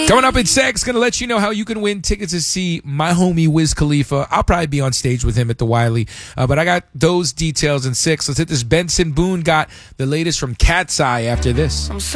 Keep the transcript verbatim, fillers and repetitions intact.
Coming up in six, going to let you know how you can win tickets to see my homie Wiz Khalifa. I'll probably be on stage with him at the Wiley, uh, but I got those details in six. Let's hit this. Benson Boone got the latest from Cat's Eye after this.